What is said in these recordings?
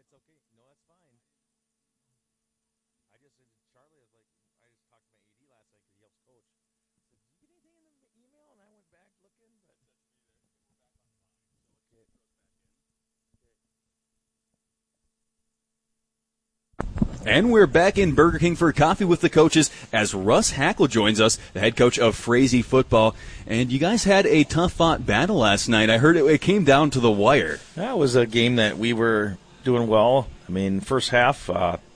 okay. No, that's fine. I just said to Charlie, I was like, I just talked to my AD last night because he helps coach. I said, did you get anything in the email? And I went back looking, but okay. And we're back in Burger King for coffee with the coaches as Russ Hackle joins us, the head coach of Frazee football. And you guys had a tough-fought battle last night. I heard it came down to the wire. That was a game that we were doing well. I mean, first half,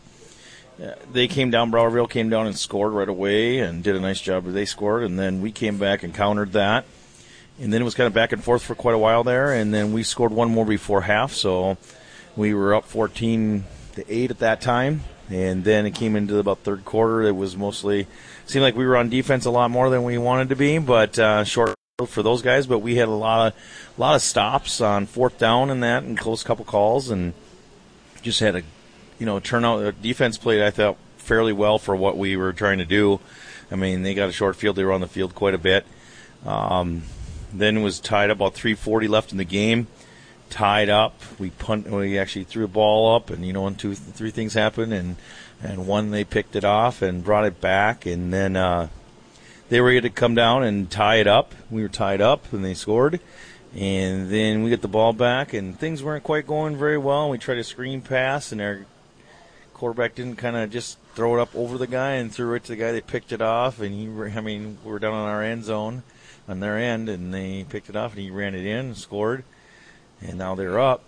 they came down, Browerville came down and scored right away and did a nice job. They scored, and then we came back and countered that. And then it was kind of back and forth for quite a while there, and then we scored one more before half, so we were up 14-8 at that time. And then it came into about third quarter. It was mostly seemed like we were on defense a lot more than we wanted to be, but short for those guys. But we had a lot of stops on fourth down and that, and close couple calls, and just had a turnout. Defense played, I thought, fairly well for what we were trying to do. I mean, they got a short field. They were on the field quite a bit. Then it was tied up, about 3:40 left in the game. Tied up. We actually threw a ball up, and and 2-3 things happened, and one they picked it off and brought it back, and then they were able to come down and tie it up. We were tied up, and they scored, and then we get the ball back, and things weren't quite going very well. We tried a screen pass, and our quarterback didn't kind of just throw it up over the guy and threw it to the guy. They picked it off, and we were down on our end zone, on their end, and they picked it off, and he ran it in and scored. And now they're up.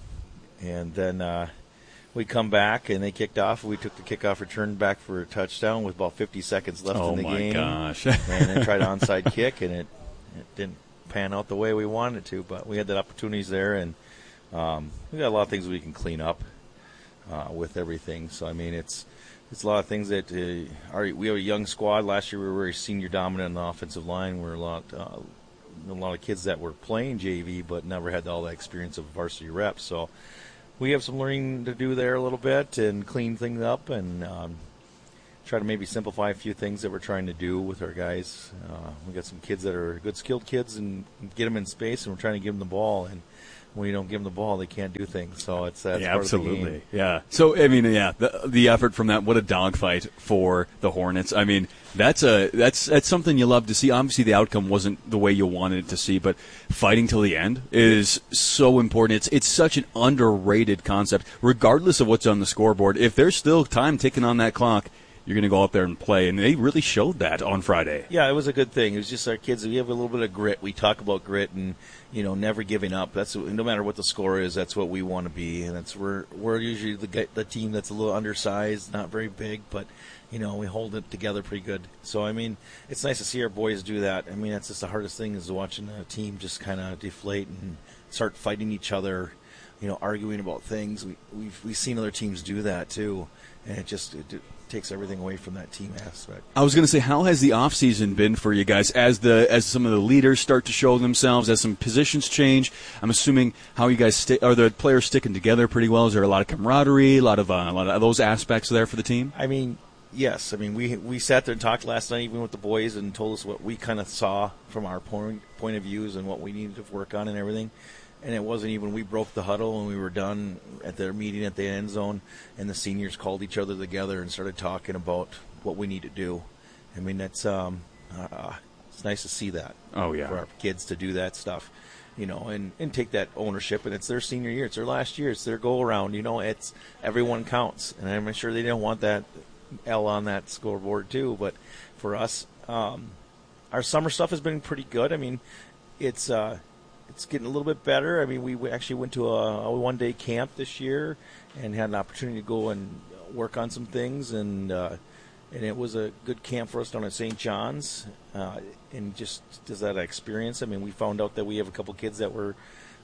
And then we come back, and they kicked off. We took the kickoff return back for a touchdown with about 50 seconds left in the game. Oh, my gosh. And then tried an onside kick, and it didn't pan out the way we wanted it to. But we had the opportunities there, and we got a lot of things we can clean up with everything. So, I mean, it's a lot of things that we have a young squad. Last year we were very senior dominant on the offensive line. We're a lot of kids that were playing JV but never had all that experience of varsity reps. So we have some learning to do there a little bit and clean things up and try to maybe simplify a few things that we're trying to do with our guys. We got some kids that are good skilled kids and get them in space, and we're trying to give them the ball. And when you don't give them the ball, they can't do things. So that's part absolutely. of the game. Yeah. So, I mean, the effort from that, what a dogfight for the Hornets. I mean, that's something you love to see. Obviously, the outcome wasn't the way you wanted it to see, but fighting till the end is so important. It's such an underrated concept, regardless of what's on the scoreboard. If there's still time ticking on that clock, you're going to go out there and play, and they really showed that on Friday. Yeah, it was a good thing. It was just our kids. We have a little bit of grit. We talk about grit and never giving up. That's no matter what the score is. That's what we want to be, and we're usually the team that's a little undersized, not very big, but we hold it together pretty good. So I mean, it's nice to see our boys do that. I mean, that's just the hardest thing is watching a team just kind of deflate and start fighting each other, arguing about things. We've seen other teams do that too, and it takes everything away from that team aspect. I was going to say, how has the offseason been for you guys as some of the leaders start to show themselves, as some positions change? I'm assuming how you guys are the players sticking together pretty well? Is there a lot of camaraderie, a lot of those aspects there for the team? I mean, yes. I mean, we sat there and talked last night even with the boys and told us what we kind of saw from our point of views and what we needed to work on and everything. And it wasn't even, we broke the huddle when we were done at their meeting at the end zone, and the seniors called each other together and started talking about what we need to do. I mean, that's it's nice to see that. Oh, yeah. For our kids to do that stuff, and take that ownership. And it's their senior year. It's their last year. It's their go-around. It's everyone counts. And I'm sure they don't want that L on that scoreboard too. But for us, our summer stuff has been pretty good. I mean, it's getting a little bit better. I mean, we actually went to a one-day camp this year and had an opportunity to go and work on some things, and it was a good camp for us down at St. John's. And just as that experience, I mean, we found out that we have a couple kids that we're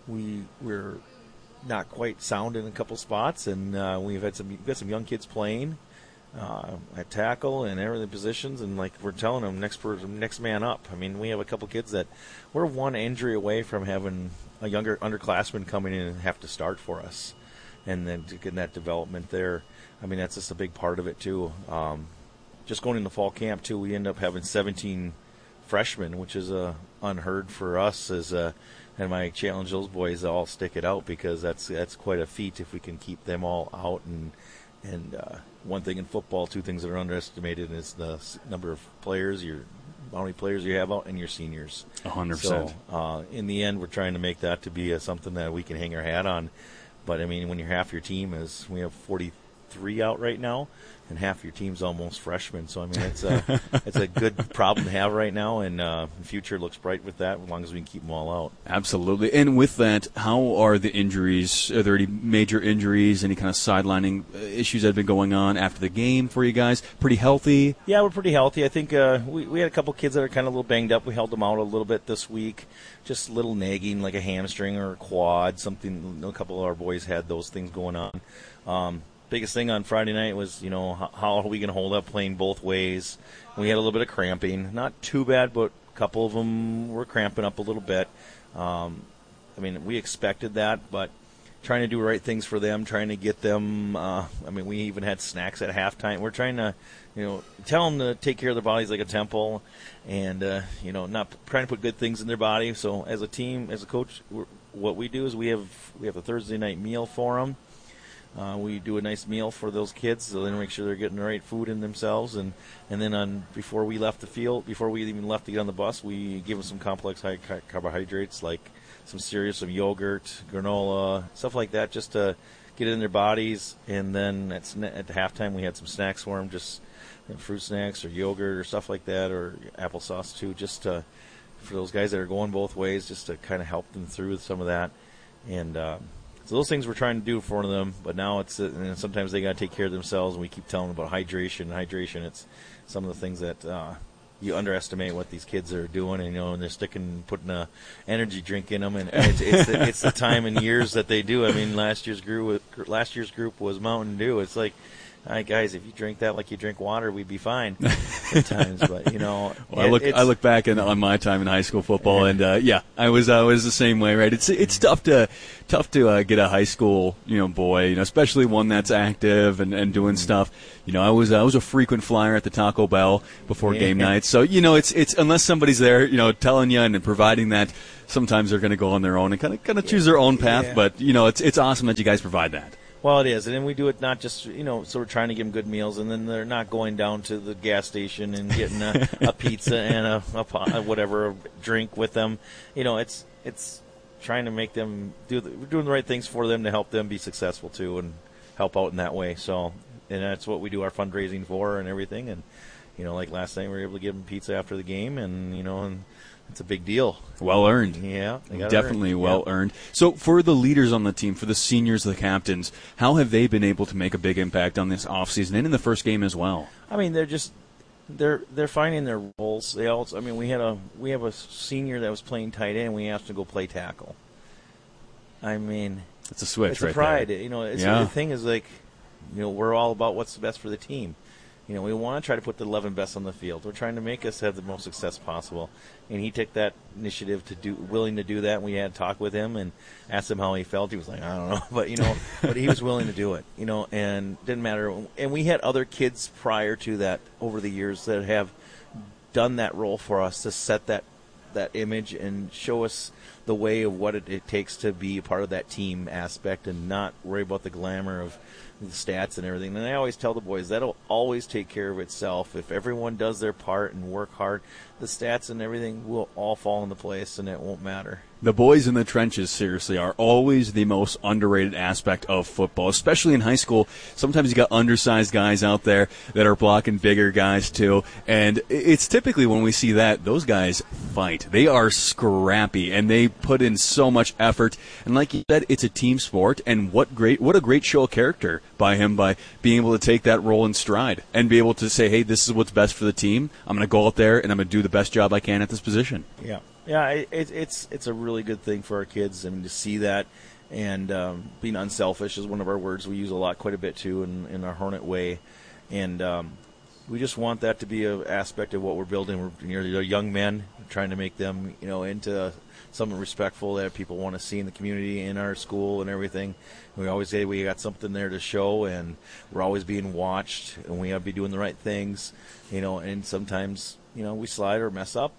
not quite sound in a couple spots, and we've got some young kids playing at tackle and everything positions, and like we're telling them, next man up. I mean, we have a couple kids that we're one injury away from having a younger underclassman coming in and have to start for us, and then to get that development there. I mean, that's just a big part of it too. Just going into fall camp too, we end up having 17 freshmen, which is unheard for us as and I challenge those boys to all stick it out, because that's quite a feat if we can keep them all out. And one thing in football, two things that are underestimated is the number of players, how many players you have out, and your seniors. 100%. So in the end, we're trying to make that to be something that we can hang our hat on. But I mean, when half your team is, we have 43 out right now, and half your team's almost freshmen. So I mean, it's a good problem to have right now, and the future looks bright with that, as long as we can keep them all out. Absolutely. And with that, how are the injuries? Are there any major injuries, any kind of sidelining issues that have been going on after the game for you guys? Pretty healthy? Yeah, we're pretty healthy. I think we had a couple kids that are kind of a little banged up. We held them out a little bit this week. Just a little nagging, like a hamstring or a quad, something. A couple of our boys had those things going on. Biggest thing on Friday night was, how are we going to hold up playing both ways? We had a little bit of cramping. Not too bad, but a couple of them were cramping up a little bit. I mean, we expected that, but trying to do right things for them, trying to get them, we even had snacks at halftime. We're trying to, tell them to take care of their bodies like a temple, and, not trying to put good things in their body. So as a team, as a coach, what we do is we have a Thursday night meal for them. We do a nice meal for those kids, so they make sure they're getting the right food in themselves. And then before we left the field, before we even left to get on the bus, we give them some complex high carbohydrates like some cereal, some yogurt, granola, stuff like that, just to get it in their bodies. And then at the halftime, we had some snacks for them, just fruit snacks or yogurt or stuff like that, or applesauce too, just for those guys that are going both ways, just to kind of help them through some of that. And so those things we're trying to do for them, but now it's sometimes they got to take care of themselves, and we keep telling them about hydration. It's some of the things that you underestimate what these kids are doing, and they're putting a energy drink in them, and it's the time and years that they do. I mean, last year's group was Mountain Dew. It's like, all right, guys, if you drink that like you drink water, we'd be fine at times. But well, I look back on my time in high school football, and I was the same way, right? It's tough to get a high school boy, especially one that's active and doing stuff. I was a frequent flyer at the Taco Bell before game nights, so it's unless somebody's there, telling you and providing that. Sometimes they're going to go on their own and kind of choose their own path, but it's awesome that you guys provide that. Well, it is, and then we do it not just, so we're trying to give them good meals, and then they're not going down to the gas station and getting a pizza and a drink with them. It's trying to make them we're doing the right things for them to help them be successful too, and help out in that way. So, and that's what we do our fundraising for and everything. And like last night, we were able to give them pizza after the game, and and it's a big deal. Well earned. Yeah. Definitely well earned. So for the leaders on the team, for the seniors, the captains, how have they been able to make a big impact on this offseason and in the first game as well? I mean, they're finding their roles. They also, we have a senior that was playing tight end, and we asked him to go play tackle. I mean, it's a switch, it's right a pride. there. The thing is like, we're all about what's the best for the team. We want to try to put the 11 best on the field. We're trying to make us have the most success possible. And he took that initiative willing to do that. And we had a talk with him and asked him how he felt. He was like, I don't know. But, but he was willing to do it, and didn't matter. And we had other kids prior to that over the years that have done that role for us to set that image and show us the way of what it takes to be a part of that team aspect and not worry about the glamour of the stats and everything. And I always tell the boys that'll always take care of itself. If everyone does their part and work hard, the stats and everything will all fall into place, and it won't matter. The boys in the trenches, seriously, are always the most underrated aspect of football, especially in high school. Sometimes you got undersized guys out there that are blocking bigger guys too, and it's typically when we see that, those guys fight. They are scrappy, and they put in so much effort. And like you said, it's a team sport, and what a great show of character by him by being able to take that role in stride and be able to say, hey, this is what's best for the team. I'm going to go out there, and I'm going to do the best job I can at this position. Yeah. Yeah, it's a really good thing for our kids. To see that, and being unselfish is one of our words we use quite a bit too, in our Hornet way, and we just want that to be an aspect of what we're building. We're young men, trying to make them into something respectful that people want to see in the community, in our school, and everything. We always say we got something there to show, and we're always being watched, and we have to be doing the right things, and sometimes we slide or mess up, but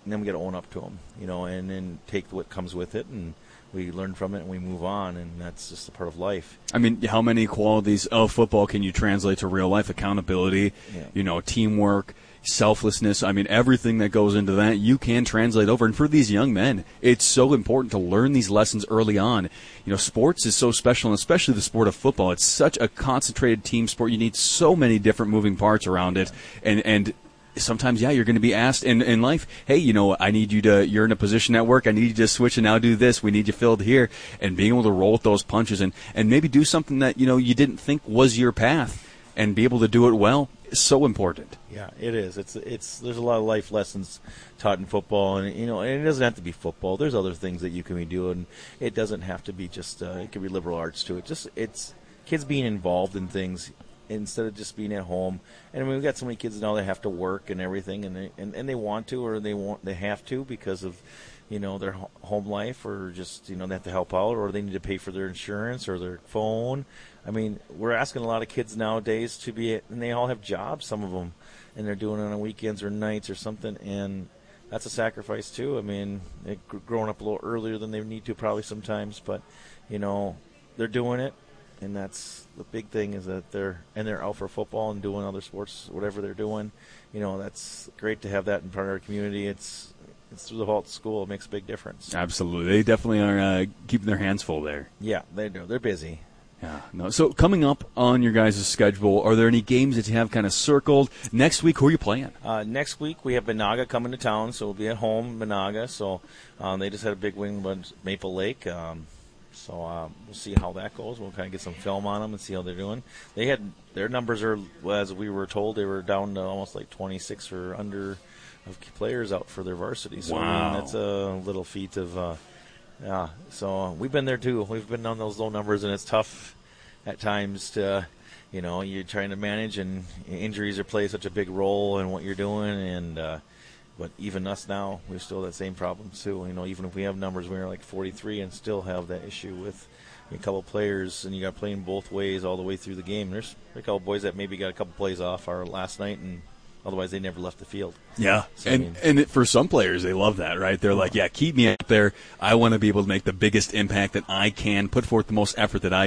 then we got to own up to them, and then take what comes with it, and we learn from it and we move on, and that's just a part of life. I mean, how many qualities of football can you translate to real life? Accountability, teamwork, selflessness. I mean, everything that goes into that you can translate over. And for these young men, it's so important to learn these lessons early on. Sports is so special, and especially the sport of football. It's such a concentrated team sport. You need so many different moving parts around it, and sometimes, you're going to be asked in life, hey, I need you you're in a position at work, I need you to switch and now do this, we need you filled here, and being able to roll with those punches and maybe do something that, you didn't think was your path and be able to do it well is so important. Yeah, it is. There's a lot of life lessons taught in football, and and it doesn't have to be football. There's other things that you can be doing. It doesn't have to be just, it can be liberal arts too. It's kids being involved in things instead of just being at home. And I mean, we've got so many kids now that have to work and everything, and they want to, or they have to because of their home life, or just they have to help out, or they need to pay for their insurance or their phone. I mean, we're asking a lot of kids nowadays to be, and they all have jobs, some of them, and they're doing it on weekends or nights or something, and that's a sacrifice too. I mean, they're growing up a little earlier than they need to probably sometimes, but they're doing it. And that's the big thing, is that they're out for football and doing other sports, whatever they're doing. That's great to have that in part of our community. It's through the Halt School. It makes a big difference. Absolutely. They definitely are keeping their hands full there. Yeah, they do. They're busy. Yeah. No. So coming up on your guys' schedule, are there any games that you have kind of circled? Next week, who are you playing? Next week, we have Monaga coming to town, so we'll be at home, Monaga. So they just had a big win with Maple Lake. So we'll see how that goes. We'll kind of get some film on them and see how they're doing. Their numbers are, as we were told, they were down to almost like 26 or under of players out for their varsity. So wow. I mean, that's a little feat of, So we've been there too. We've been on those low numbers, and it's tough at times to, you're trying to manage, and injuries play such a big role in what you're doing, and. But even us now, we still have that same problem too. Even if we have numbers, we're like 43 and still have that issue with a couple players, and you got playing both ways all the way through the game. There's a couple boys that maybe got a couple plays off our last night, and otherwise they never left the field. Yeah, so, and for some players, they love that, right? They're like, keep me out there. I want to be able to make the biggest impact that I can, put forth the most effort that I